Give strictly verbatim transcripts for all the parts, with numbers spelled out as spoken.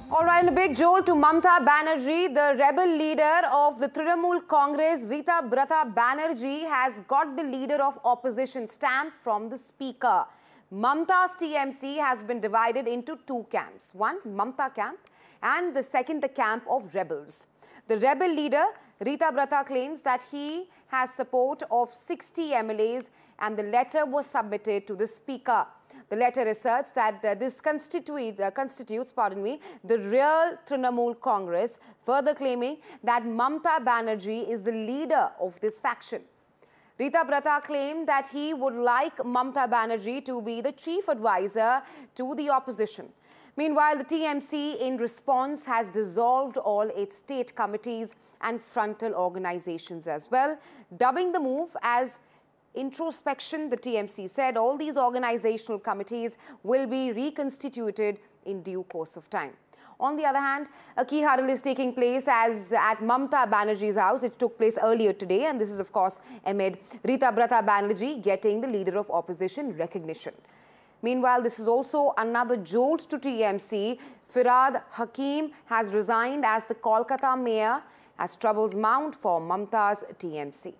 All right, a big jolt to Mamata Banerjee, the rebel leader of the Trinamool Congress, Rita Brata Banerjee, has got the leader of opposition stamp from the speaker. Mamata's T M C has been divided into two camps. One, Mamata camp, and the second, the camp of rebels. The rebel leader, Rita Brata, claims that he has support of sixty M L As and the letter was submitted to the speaker. The letter asserts that uh, this constitute, uh, constitutes pardon me, the real Trinamool Congress, further claiming that Mamata Banerjee is the leader of this faction. Rita Brata claimed that he would like Mamata Banerjee to be the chief advisor to the opposition. Meanwhile, the T M C, in response, has dissolved all its state committees and frontal organizations as well, dubbing the move as introspection. The T M C said all these organizational committees will be reconstituted in due course of time. On the other hand, a key huddle is taking place as at Mamata Banerjee's house. It took place earlier today, and this is, of course, amid Rita Brata Banerjee getting the leader of opposition recognition. Meanwhile, this is also another jolt to T M C. Firhad Hakim has resigned as the Kolkata mayor as troubles mount for Mamata's T M C.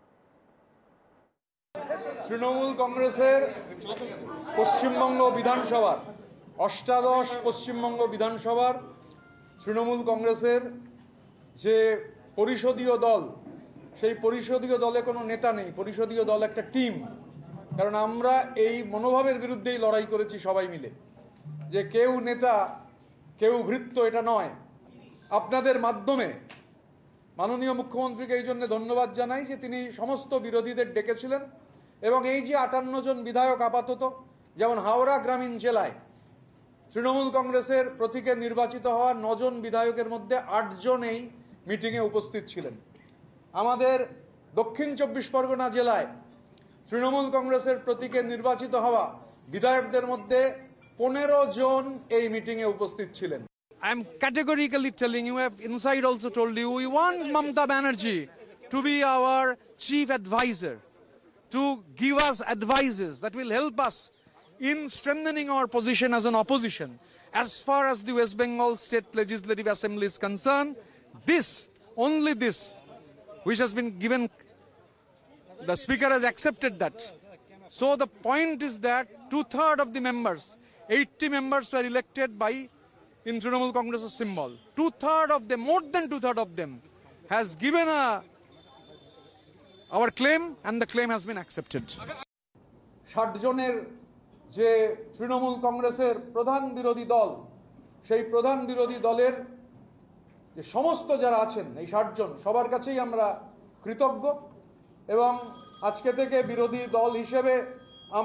Trinamool কংগ্রেসের পশ্চিমবঙ্গ বিধানসভার অষ্টাদশ পশ্চিমবঙ্গ বিধানসভার তৃণমূল কংগ্রেসের যে পরিষদীয় দল, সেই পরিষদীয় দলে কোনো নেতা নেই। পরিষদীয় দল একটা টিম। কারণ আমরা এই মনোভাবের বিরুদ্ধেই লড়াই করেছি সবাই মিলে, যে কেউ নেতা কেউ ভৃত্য, এটা নয়। আপনাদের মাধ্যমে মাননীয় মুখ্যমন্ত্রীকে এই জন্য ধন্যবাদ জানাই যে তিনি সমস্ত বিরোধীদের ডেকেছিলেন এবং এই যে আটান্ন জন বিধায়ক আপাতত, যেমন হাওড়া গ্রামীণ জেলায় তৃণমূল কংগ্রেসের প্রতীকে নির্বাচিত হওয়া নজন বিধায়কের মধ্যে আটজন এই মিটিংয়ে উপস্থিত ছিলেন। আমাদের দক্ষিণ চব্বিশ পরগনা জেলায় তৃণমূল কংগ্রেসের প্রতীকে নির্বাচিত হওয়া বিধায়কদের মধ্যে পনেরো জন এই মিটিংয়ে উপস্থিত ছিলেন। I am categorically telling you, I have inside also told you, we want Mamata Banerjee to be our chief advisor, to give us advices that will help us in strengthening our position as an opposition. As far as the West Bengal State Legislative Assembly is concerned, this, only this, which has been given, the Speaker has accepted that. So the point is that two-thirds of the members, eighty members were elected by in Trinamool Congress's symbol. Two-thirds of them, more than two-thirds of them, has given a, our claim, and the claim has been accepted. ষাট জনের যে তৃণমূল কংগ্রেসের প্রধান বিরোধী দল, সেই প্রধান বিরোধী দলের যে সমস্ত যারা আছেন, এই ষাট জন সবার কাছেই আমরা কৃতজ্ঞ এবং আজকে থেকে বিরোধী দল হিসেবে